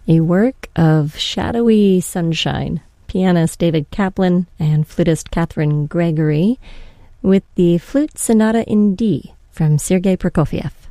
a work of shadowy sunshine. Pianist David Kaplan and flutist Catherine Gregory with the Flute Sonata in D from Sergei Prokofiev.